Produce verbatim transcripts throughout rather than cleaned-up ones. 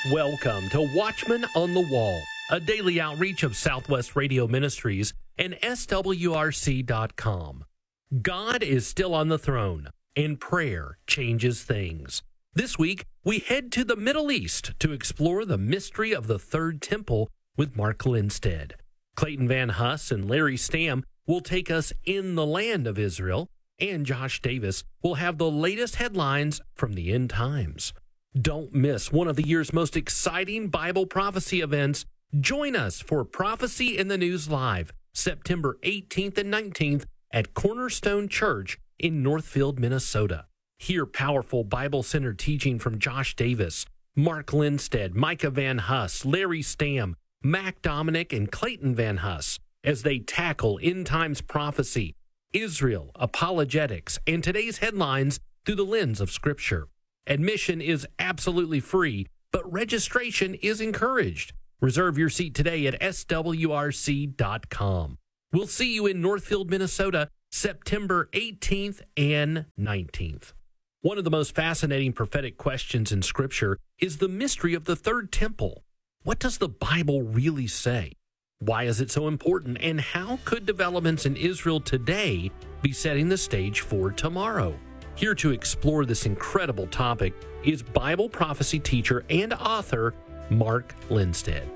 Welcome to Watchman on the Wall, a daily outreach of Southwest Radio Ministries and S W R C dot com. God is still on the throne, and prayer changes things. This week, we head to the Middle East to explore the mystery of the Third Temple with Mark Lindstead. Clayton Van Huss and Larry Stamm will take us in the land of Israel, and Josh Davis will have the latest headlines from the end times. Don't miss one of the year's most exciting Bible prophecy events. Join us for Prophecy in the News Live, September eighteenth and nineteenth at Cornerstone Church in Northfield, Minnesota. Hear powerful Bible-centered teaching from Josh Davis, Mark Lindstead, Micah Van Huss, Larry Stamm, Mac Dominic, and Clayton Van Huss as they tackle end times prophecy, Israel, apologetics, and today's headlines through the lens of Scripture. Admission is absolutely free, but registration is encouraged. Reserve your seat today at S W R C dot com. We'll see you in Northfield, Minnesota, September eighteenth and nineteenth. One of the most fascinating prophetic questions in Scripture is the mystery of the Third Temple. What does the Bible really say? Why is it so important? And how could developments in Israel today be setting the stage for tomorrow? Here to explore this incredible topic is Bible prophecy teacher and author Mark Lindstead.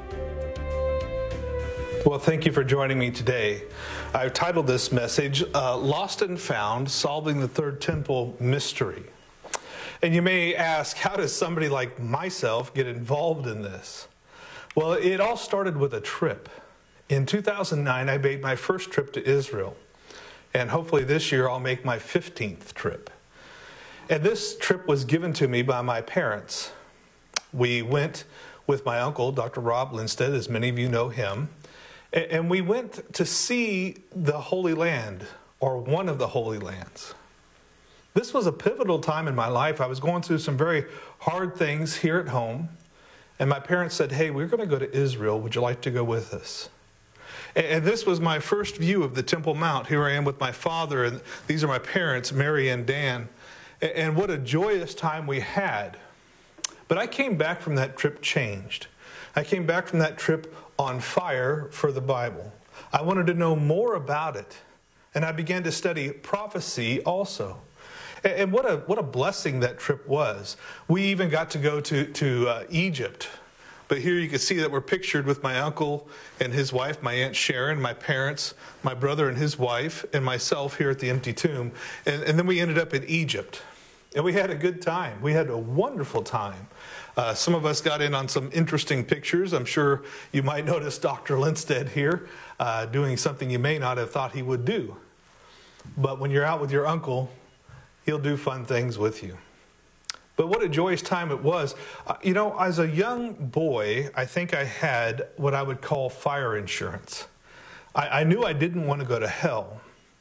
Well, thank you for joining me today. I've titled this message, uh, Lost and Found, Solving the Third Temple Mystery. And you may ask, how does somebody like myself get involved in this? Well, it all started with a trip. In two thousand nine, I made my first trip to Israel. And hopefully this year I'll make my fifteenth trip. And this trip was given to me by my parents. We went with my uncle, Doctor Rob Lindstead, as many of you know him. And we went to see the Holy Land, or one of the Holy Lands. This was a pivotal time in my life. I was going through some very hard things here at home. And my parents said, hey, we're going to go to Israel. Would you like to go with us? And this was my first view of the Temple Mount. Here I am with my father, and these are my parents, Mary and Dan. And what a joyous time we had. But I came back from that trip changed. I came back from that trip on fire for the Bible. I wanted to know more about it. And I began to study prophecy also. And what a what a blessing that trip was. We even got to go to, to uh, Egypt. But here you can see that we're pictured with my uncle and his wife, my Aunt Sharon, my parents, my brother and his wife, and myself here at the empty tomb. And, and then we ended up in Egypt. And we had a good time. We had a wonderful time. Uh, some of us got in on some interesting pictures. I'm sure you might notice Doctor Lindstead here uh, doing something you may not have thought he would do. But when you're out with your uncle, he'll do fun things with you. But what a joyous time it was. Uh, you know, as a young boy, I think I had what I would call fire insurance. I, I knew I didn't want to go to hell,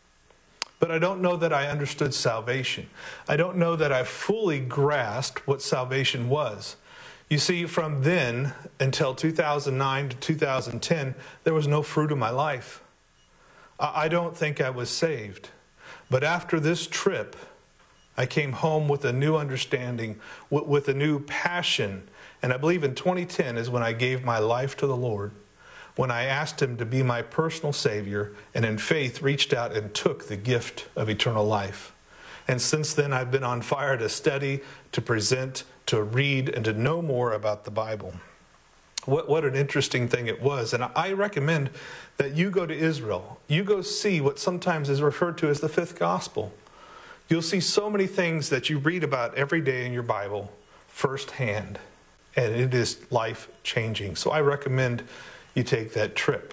but I don't know that I understood salvation. I don't know that I fully grasped what salvation was. You see, from then until two thousand nine to two thousand ten, there was no fruit in my life. I, I don't think I was saved. But after this trip, I came home with a new understanding, with a new passion. And I believe in twenty ten is when I gave my life to the Lord, when I asked Him to be my personal Savior, and in faith reached out and took the gift of eternal life. And since then, I've been on fire to study, to present, to read, and to know more about the Bible. What, what an interesting thing it was. And I recommend that you go to Israel. You go see what sometimes is referred to as the fifth gospel. You'll see so many things that you read about every day in your Bible firsthand, and it is life-changing. So I recommend you take that trip.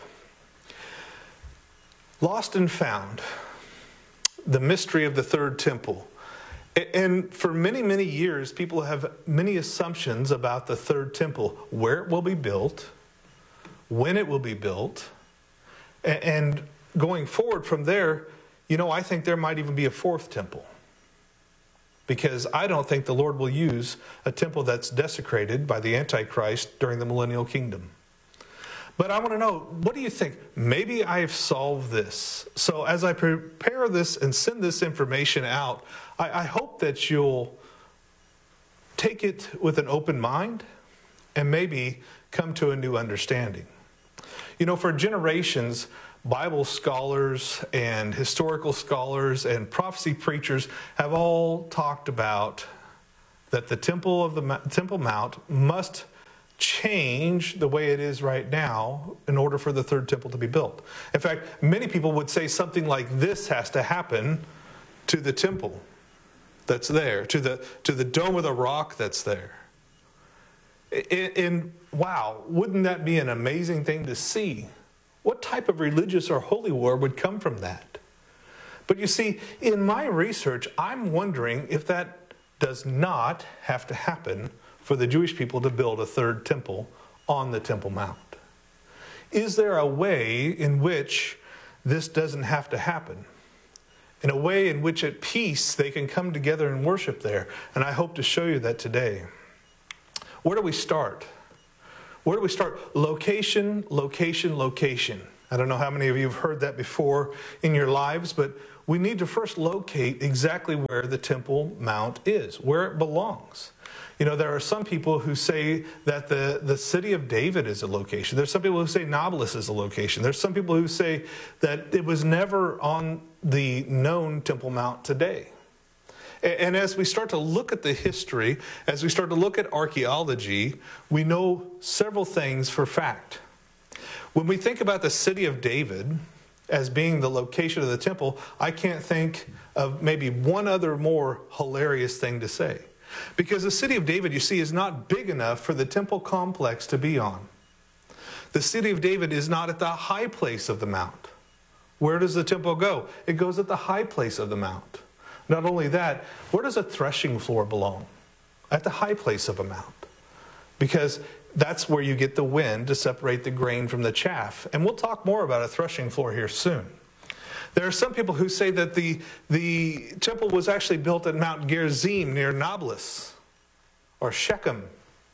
Lost and Found, the mystery of the Third Temple. And for many, many years, people have many assumptions about the Third Temple, where it will be built, when it will be built, and going forward from there, you know, I think there might even be a fourth temple, because I don't think the Lord will use a temple that's desecrated by the Antichrist during the millennial kingdom. But I want to know, what do you think? Maybe I've solved this. So as I prepare this and send this information out, I, I hope that you'll take it with an open mind and maybe come to a new understanding. You know, for generations, Bible scholars and historical scholars and prophecy preachers have all talked about that the temple of the Temple Mount must change the way it is right now in order for the third temple to be built. In fact, many people would say something like this has to happen to the temple that's there, to the to the Dome of the Rock that's there. And, and wow, wouldn't that be an amazing thing to see? What type of religious or holy war would come from that? But you see, in my research, I'm wondering if that does not have to happen for the Jewish people to build a third temple on the Temple Mount. Is there a way in which this doesn't have to happen? In a way in which at peace they can come together and worship there? And I hope to show you that today. Where do we start? Where do we start? Location, location, location. I don't know how many of you have heard that before in your lives, but we need to first locate exactly where the Temple Mount is, where it belongs. You know, there are some people who say that the, the city of David is a location. There's some people who say Nablus is a location. There's some people who say that it was never on the known Temple Mount today. And, and as we start to look at the history, as we start to look at archaeology, we know several things for fact. When we think about the city of David as being the location of the temple, I can't think of maybe one other more hilarious thing to say. Because the city of David, you see, is not big enough for the temple complex to be on. The city of David is not at the high place of the mount. Where does the temple go? It goes at the high place of the mount. Not only that, where does a threshing floor belong? At the high place of a mount. Because that's where you get the wind to separate the grain from the chaff. And we'll talk more about a threshing floor here soon. There are some people who say that the, the temple was actually built at Mount Gerizim near Nablus or Shechem.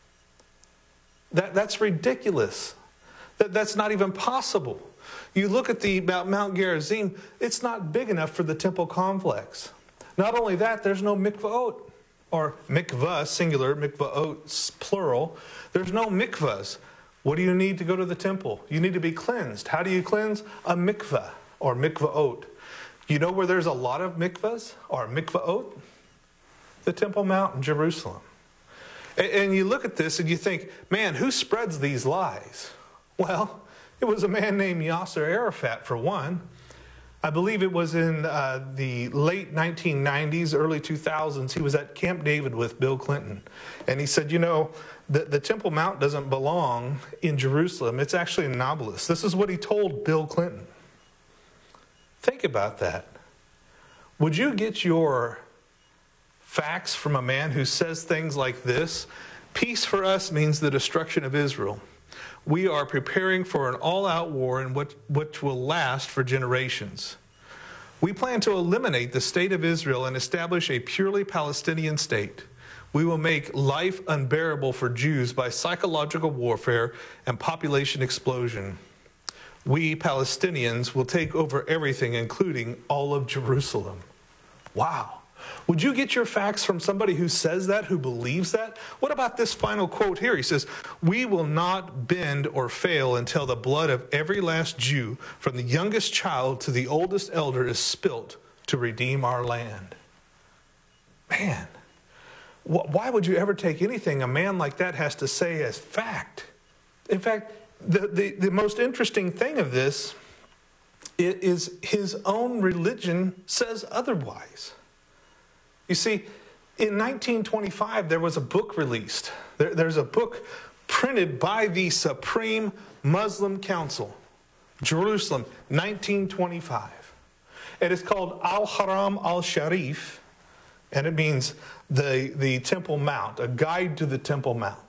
That, that's ridiculous. That, that's not even possible. You look at the Mount, Mount Gerizim, it's not big enough for the temple complex. Not only that, there's no mikvaot, or mikvah, singular, mikvaot, plural. There's no mikvahs. What do you need to go to the temple? You need to be cleansed. How do you cleanse? A mikvah. Or mikvaot. You know where there's a lot of mikvahs or mikvaot? The Temple Mount in Jerusalem. And, and you look at this and you think, man, who spreads these lies? Well, it was a man named Yasser Arafat, for one. I believe it was in uh, the late nineteen nineties, early two thousands. He was at Camp David with Bill Clinton. And he said, you know, the, the Temple Mount doesn't belong in Jerusalem. It's actually in Nablus. This is what he told Bill Clinton. Think about that. Would you get your facts from a man who says things like this? Peace for us means the destruction of Israel. We are preparing for an all-out war in which, which will last for generations. We plan to eliminate the state of Israel and establish a purely Palestinian state. We will make life unbearable for Jews by psychological warfare and population explosion. We Palestinians will take over everything, including all of Jerusalem. Wow. Would you get your facts from somebody who says that, who believes that? What about this final quote here? He says, we will not bend or fail until the blood of every last Jew, from the youngest child to the oldest elder, is spilt to redeem our land. Man, why would you ever take anything a man like that has to say as fact? In fact, The, the, the most interesting thing of this is his own religion says otherwise. You see, in nineteen twenty-five, there was a book released. There, there's a book printed by the Supreme Muslim Council, Jerusalem, nineteen twenty-five. It is called Al-Haram Al-Sharif, and it means the, the Temple Mount, a guide to the Temple Mount.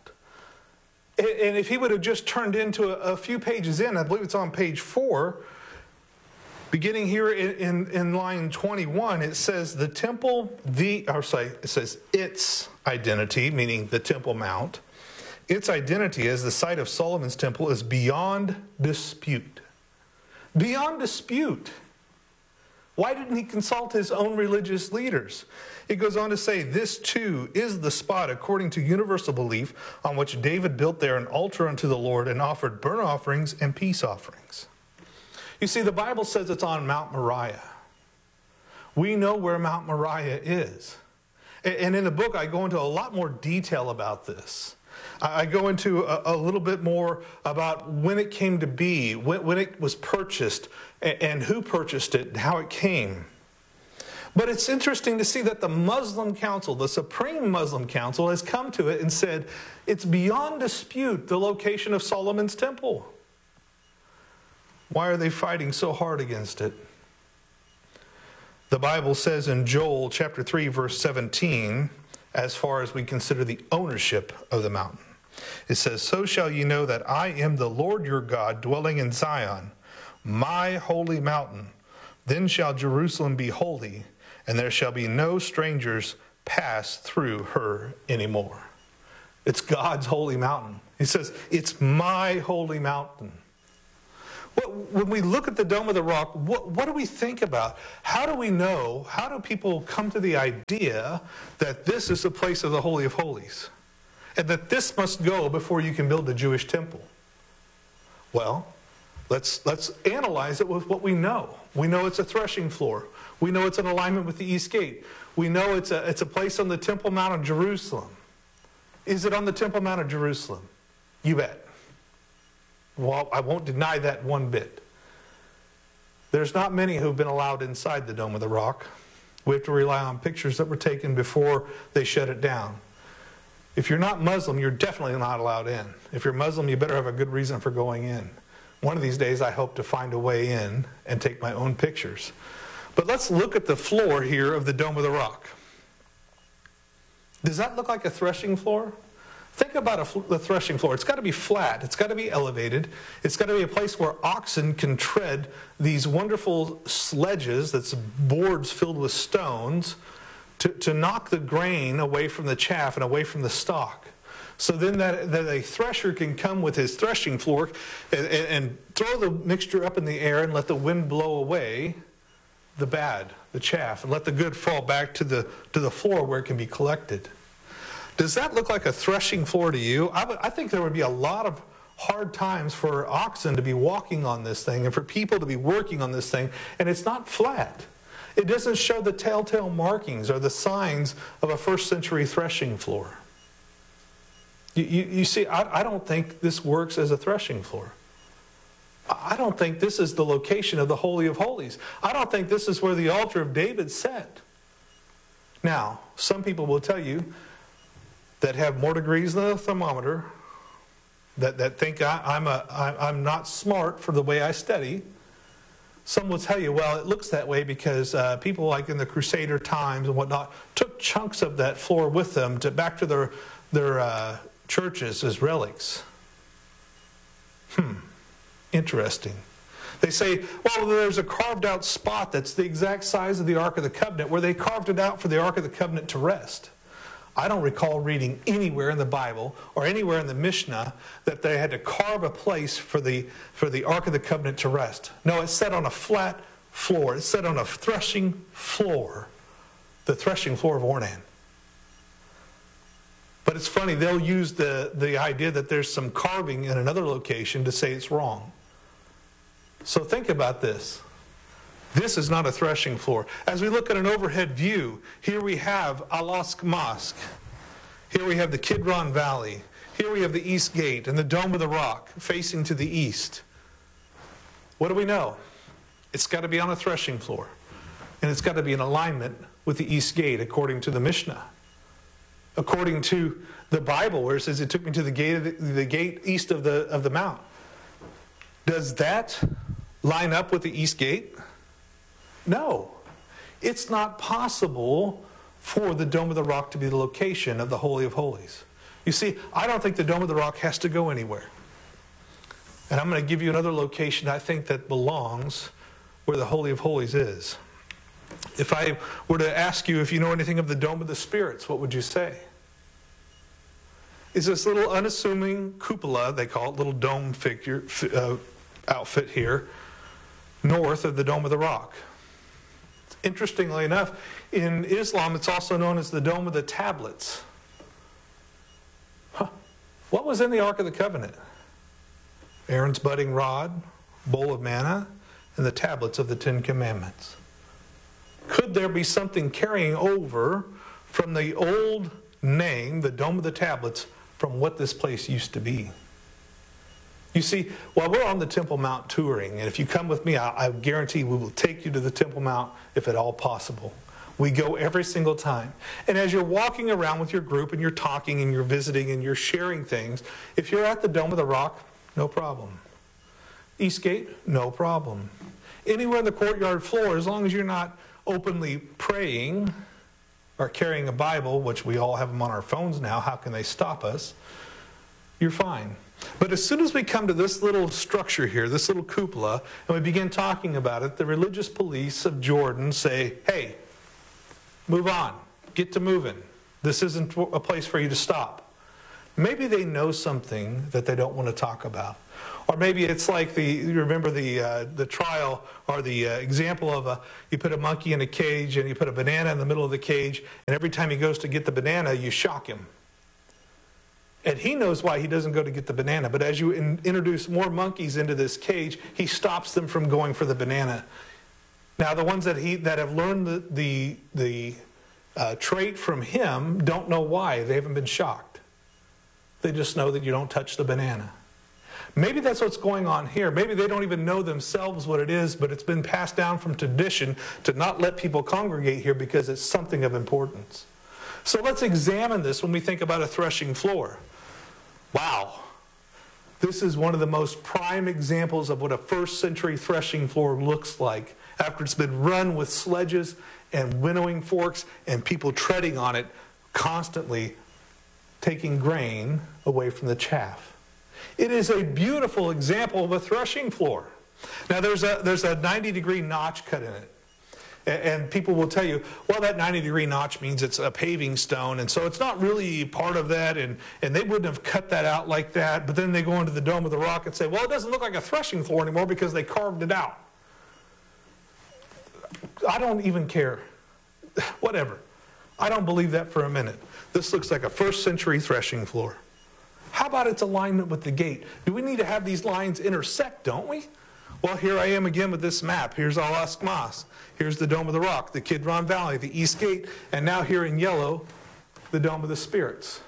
And if he would have just turned into a, a few pages in, I believe it's on page four, beginning here in, in, in line twenty-one, it says the temple, the, or sorry, it says its identity, meaning the Temple Mount, its identity as the site of Solomon's temple is beyond dispute. Beyond dispute. Why didn't he consult his own religious leaders? It goes on to say, this too is the spot, according to universal belief, on which David built there an altar unto the Lord and offered burnt offerings and peace offerings. You see, the Bible says it's on Mount Moriah. We know where Mount Moriah is. And in the book, I go into a lot more detail about this. I go into a, a little bit more about when it came to be, when, when it was purchased, and, and who purchased it, and how it came. But it's interesting to see that the Muslim Council, the Supreme Muslim Council, has come to it and said, it's beyond dispute the location of Solomon's temple. Why are they fighting so hard against it? The Bible says in Joel chapter three, verse seventeen, as far as we consider the ownership of the mountain. It says, so shall ye know that I am the Lord your God, dwelling in Zion, my holy mountain. Then shall Jerusalem be holy, and there shall be no strangers pass through her anymore. It's God's holy mountain. He says, it's my holy mountain. When we look at the Dome of the Rock, what, what do we think about? How do we know, how do people come to the idea that this is the place of the Holy of Holies? And that this must go before you can build the Jewish temple? Well, let's, let's analyze it with what we know. We know it's a threshing floor. We know it's in alignment with the East Gate. We know it's a, it's a place on the Temple Mount of Jerusalem. Is it on the Temple Mount of Jerusalem? You bet. Well, I won't deny that one bit. There's not many who've been allowed inside the Dome of the Rock. We have to rely on pictures that were taken before they shut it down. If you're not Muslim, you're definitely not allowed in. If you're Muslim, you better have a good reason for going in. One of these days, I hope to find a way in and take my own pictures. But let's look at the floor here of the Dome of the Rock. Does that look like a threshing floor? Think about a, the threshing floor. It's got to be flat. It's got to be elevated. It's got to be a place where oxen can tread these wonderful sledges, that's boards filled with stones, to, to knock the grain away from the chaff and away from the stalk. So then that, that a thresher can come with his threshing floor and, and, and throw the mixture up in the air and let the wind blow away the bad, the chaff, and let the good fall back to the, to the floor where it can be collected. Does that look like a threshing floor to you? I, would, I think there would be a lot of hard times for oxen to be walking on this thing and for people to be working on this thing, and it's not flat. It doesn't show the telltale markings or the signs of a first century threshing floor. You, you, you see, I, I don't think this works as a threshing floor. I don't think this is the location of the Holy of Holies. I don't think this is where the altar of David sat. Now, some people will tell you that have more degrees than a thermometer, that, that think I, I'm, a, I, I'm not smart for the way I study. Some will tell you, well, it looks that way because uh, people like in the Crusader times and whatnot took chunks of that floor with them to back to their, their uh, churches as relics. Hmm, interesting. They say, well, there's a carved out spot that's the exact size of the Ark of the Covenant where they carved it out for the Ark of the Covenant to rest. I don't recall reading anywhere in the Bible or anywhere in the Mishnah that they had to carve a place for the, for the Ark of the Covenant to rest. No, it's set on a flat floor. It's set on a threshing floor, the threshing floor of Ornan. But it's funny, they'll use the, the idea that there's some carving in another location to say it's wrong. So think about this. This is not a threshing floor. As we look at an overhead view, here we have Al-Aqsa Mosque. Here we have the Kidron Valley. Here we have the East Gate and the Dome of the Rock facing to the east. What do we know? It's got to be on a threshing floor. And it's got to be in alignment with the East Gate according to the Mishnah. According to the Bible, where it says it took me to the gate, of the, the gate east of the, of the mount. Does that line up with the East Gate? No, it's not possible for the Dome of the Rock to be the location of the Holy of Holies. You see, I don't think the Dome of the Rock has to go anywhere. And I'm going to give you another location I think that belongs where the Holy of Holies is. If I were to ask you if you know anything of the Dome of the Spirits, what would you say? It's this little unassuming cupola, they call it, little dome figure uh, outfit here, north of the Dome of the Rock. Interestingly enough, in Islam, it's also known as the Dome of the Tablets. Huh. What was in the Ark of the Covenant? Aaron's budding rod, bowl of manna, and the tablets of the Ten Commandments. Could there be something carrying over from the old name, the Dome of the Tablets, from what this place used to be? You see, while we're on the Temple Mount touring, and if you come with me, I, I guarantee we will take you to the Temple Mount if at all possible. We go every single time. And as you're walking around with your group and you're talking and you're visiting and you're sharing things, if you're at the Dome of the Rock, no problem. Eastgate, no problem. Anywhere in the courtyard floor, as long as you're not openly praying or carrying a Bible, which we all have them on our phones now, how can they stop us? You're fine. But as soon as we come to this little structure here, this little cupola, and we begin talking about it, the religious police of Jordan say, hey, move on. Get to moving. This isn't a place for you to stop. Maybe they know something that they don't want to talk about. Or maybe it's like the, you remember the uh, the trial or the uh, example of a, you put a monkey in a cage and you put a banana in the middle of the cage, and every time he goes to get the banana, you shock him. And he knows why he doesn't go to get the banana. But as you in, introduce more monkeys into this cage, he stops them from going for the banana. Now, the ones that he that have learned the the, the uh, trait from him don't know why. They haven't been shocked. They just know that you don't touch the banana. Maybe that's what's going on here. Maybe they don't even know themselves what it is, but it's been passed down from tradition to not let people congregate here because it's something of importance. So let's examine this when we think about a threshing floor. Wow. This is one of the most prime examples of what a first century threshing floor looks like after it's been run with sledges and winnowing forks and people treading on it, constantly taking grain away from the chaff. It is a beautiful example of a threshing floor. Now there's a there's a ninety degree notch cut in it. And people will tell you, well, that ninety degree notch means it's a paving stone, and so it's not really part of that, and, and they wouldn't have cut that out like that. But then they go into the Dome of the Rock and say, well, it doesn't look like a threshing floor anymore because they carved it out. I don't even care. Whatever. I don't believe that for a minute. This looks like a first century threshing floor. How about its alignment with the gate? Do we need to have these lines intersect, don't we? Well, here I am again with this map. Here's Al-Aqsa. Here's the Dome of the Rock, the Kidron Valley, the East Gate, and now here in yellow, the Dome of the Spirits.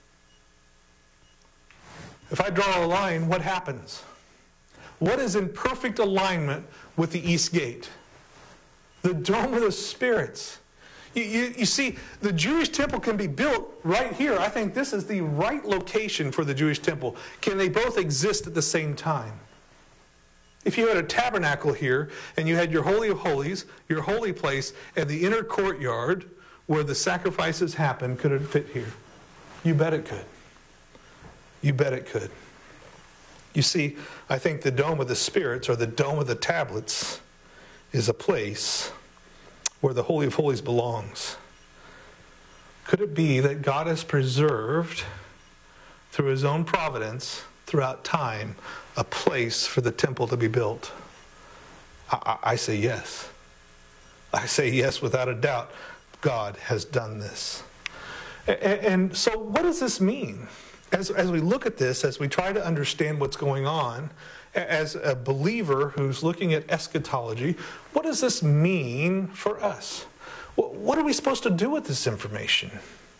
If I draw a line, what happens? What is in perfect alignment with the East Gate? The Dome of the Spirits. You, you, you see, the Jewish temple can be built right here. I think this is the right location for the Jewish temple. Can they both exist at the same time? If you had a tabernacle here, and you had your Holy of Holies, your holy place, and the inner courtyard where the sacrifices happen, could it fit here? You bet it could. You bet it could. You see, I think the Dome of the Spirits, or the Dome of the Tablets, is a place where the Holy of Holies belongs. Could it be that God has preserved, through his own providence, throughout time, a place for the temple to be built? I, I, I say yes. I say yes without a doubt. God has done this. And, and so what does this mean? As, as we look at this, as we try to understand what's going on, as a believer who's looking at eschatology, what does this mean for us? What are we supposed to do with this information?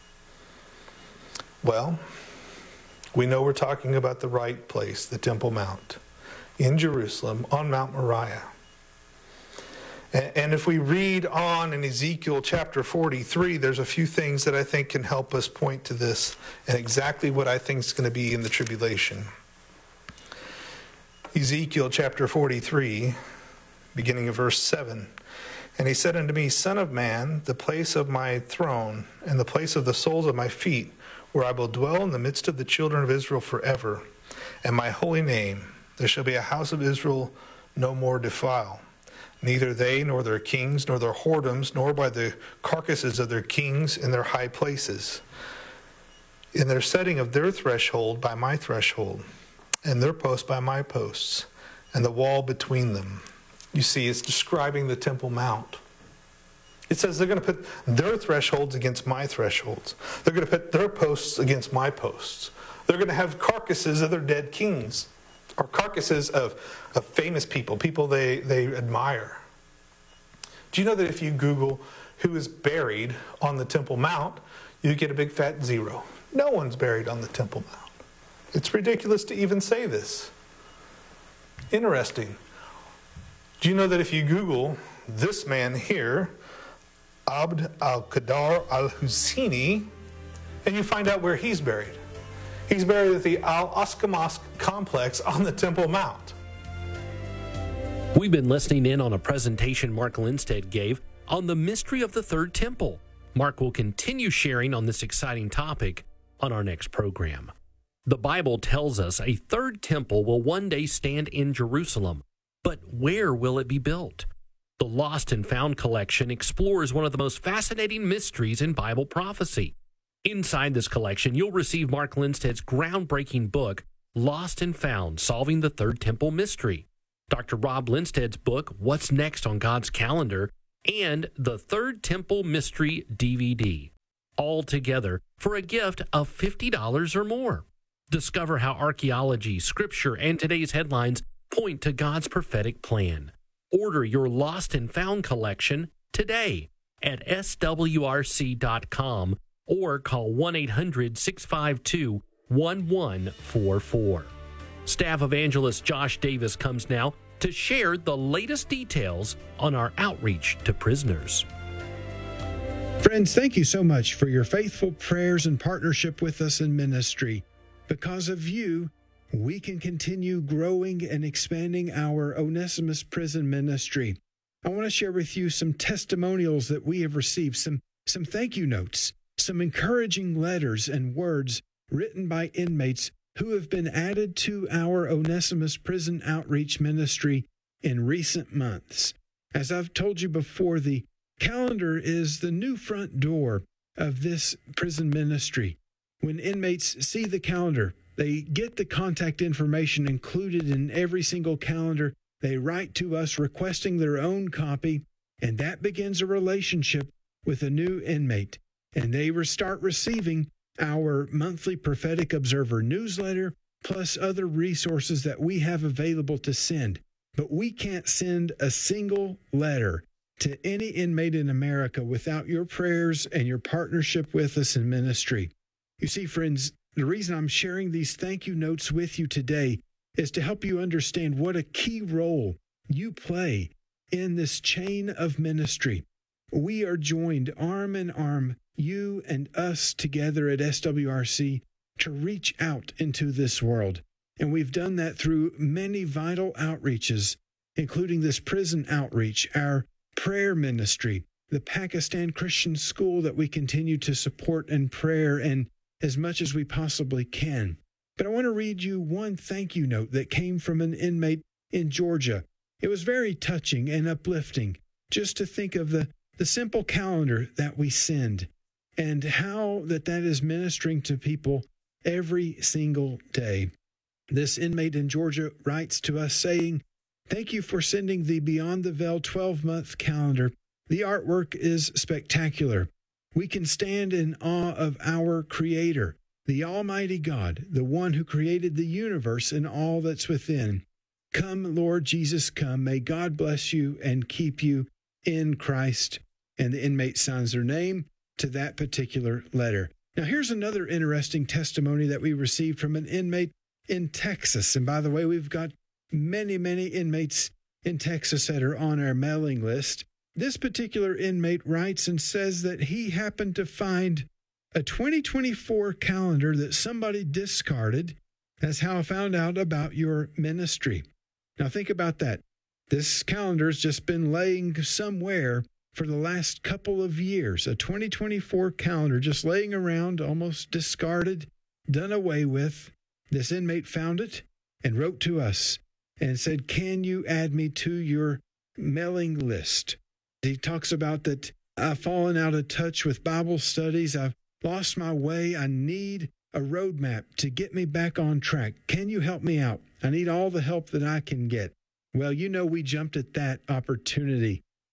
Well, we know we're talking about the right place, the Temple Mount, in Jerusalem, on Mount Moriah. And if we read on in Ezekiel chapter forty-three, there's a few things that I think can help us point to this and exactly what I think is going to be in the tribulation. Ezekiel chapter forty-three, beginning of verse seven. And he said unto me, Son of man, the place of my throne and the place of the soles of my feet, where I will dwell in the midst of the children of Israel forever, and my holy name, there shall be a house of Israel no more defile. Neither they, nor their kings, nor their whoredoms, nor by the carcasses of their kings in their high places, in their setting of their threshold by my threshold, and their post by my posts, and the wall between them. You see, it's describing the Temple Mount. It says they're going to put their thresholds against my thresholds. They're going to put their posts against my posts. They're going to have carcasses of their dead kings, or carcasses of, of famous people, people they, they admire. Do you know that if you Google who is buried on the Temple Mount, you get a big fat zero? No one's buried on the Temple Mount. It's ridiculous to even say this. Interesting. Do you know that if you Google this man here, Abd al-Qadir al-Husseini, and you find out where he's buried? He's buried at the Al-Aqsa Mosque complex on the Temple Mount. We've been listening in on a presentation Mark Lindstedt gave on the mystery of the Third Temple. Mark will continue sharing on this exciting topic on our next program. The Bible tells us a third temple will one day stand in Jerusalem, but where will it be built? The Lost and Found collection explores one of the most fascinating mysteries in Bible prophecy. Inside this collection, you'll receive Mark Lindstedt's groundbreaking book, Lost and Found, Solving the Third Temple Mystery, Doctor Rob Lindstedt's book, What's Next on God's Calendar, and the Third Temple Mystery D V D, all together for a gift of fifty dollars or more. Discover how archaeology, scripture, and today's headlines point to God's prophetic plan. Order your Lost and Found collection today at S W R C dot com or call one eight hundred, six five two, one one four four. Staff Evangelist Josh Davis comes now to share the latest details on our outreach to prisoners. Friends, thank you so much for your faithful prayers and partnership with us in ministry. Because of you, we can continue growing and expanding our Onesimus Prison Ministry. I want to share with you some testimonials that we have received, some, some thank you notes, some encouraging letters and words written by inmates who have been added to our Onesimus Prison Outreach Ministry in recent months. As I've told you before, the calendar is the new front door of this prison ministry. When inmates see the calendar, they get the contact information included in every single calendar. They write to us requesting their own copy, and that begins a relationship with a new inmate. And they start receiving our monthly Prophetic Observer newsletter, plus other resources that we have available to send. But we can't send a single letter to any inmate in America without your prayers and your partnership with us in ministry. You see, friends, the reason I'm sharing these thank you notes with you today is to help you understand what a key role you play in this chain of ministry. We are joined arm in arm, you and us together at S W R C, to reach out into this world. And we've done that through many vital outreaches, including this prison outreach, our prayer ministry, the Pakistan Christian School that we continue to support in prayer and as much as we possibly can. But I want to read you one thank you note that came from an inmate in Georgia. It was very touching and uplifting just to think of the, the simple calendar that we send and how that that is ministering to people every single day. This inmate in Georgia writes to us saying, "Thank you for sending the Beyond the Veil twelve-month calendar. The artwork is spectacular. We can stand in awe of our Creator, the Almighty God, the one who created the universe and all that's within. Come, Lord Jesus, come. May God bless you and keep you in Christ." And the inmate signs their name to that particular letter. Now, here's another interesting testimony that we received from an inmate in Texas. And by the way, we've got many, many inmates in Texas that are on our mailing list. This particular inmate writes and says that he happened to find a twenty twenty-four calendar that somebody discarded. That's how I found out about your ministry. Now think about that. This calendar's just been laying somewhere for the last couple of years. A twenty twenty-four calendar just laying around, almost discarded, done away with. This inmate found it and wrote to us and said, "Can you add me to your mailing list?" He talks about that I've fallen out of touch with Bible studies. I've lost my way. I need a roadmap to get me back on track. Can you help me out? I need all the help that I can get. Well, you know, we jumped at that opportunity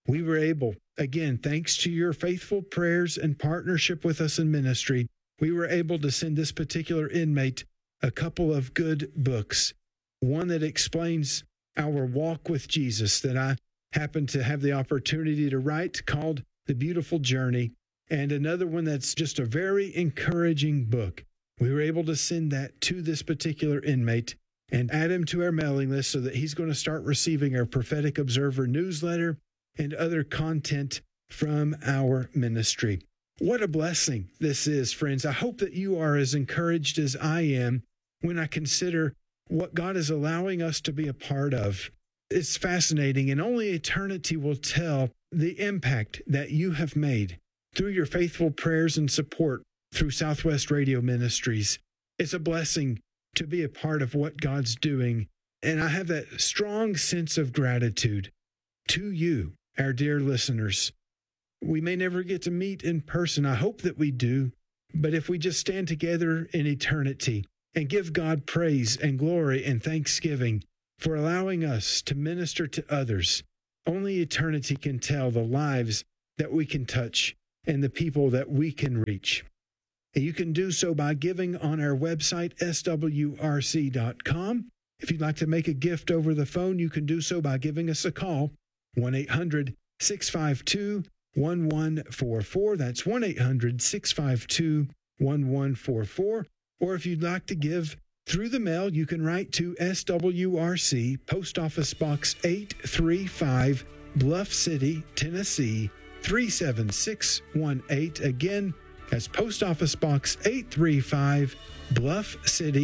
we were able, again, thanks to your faithful prayers and partnership with us in ministry, we were able to send this particular inmate a couple of good books. One that explains our walk with Jesus that I happened to have the opportunity to write called The Beautiful Journey, and another one that's just a very encouraging book. We were able to send that to this particular inmate and add him to our mailing list so that he's going to start receiving our Prophetic Observer newsletter and other content from our ministry. What a blessing this is, friends. I hope that you are as encouraged as I am when I consider what God is allowing us to be a part of. It's fascinating, and only eternity will tell the impact that you have made through your faithful prayers and support through Southwest Radio Ministries. It's a blessing to be a part of what God's doing, and I have that strong sense of gratitude to you, our dear listeners. We may never get to meet in person. I hope that we do, but if we just stand together in eternity and give God praise and glory and thanksgiving for allowing us to minister to others, only eternity can tell the lives that we can touch and the people that we can reach. And you can do so by giving on our website, S W R C dot com. If you'd like to make a gift over the phone, you can do so by giving us a call, one eight hundred six five two one one four four. That's one eight hundred six five two one one four four. Or if you'd like to give through the mail, you can write to S W R C, Post Office Box eight three five, Bluff City, Tennessee, three seven six one eight. Again, that's Post Office Box eight three five, Bluff City,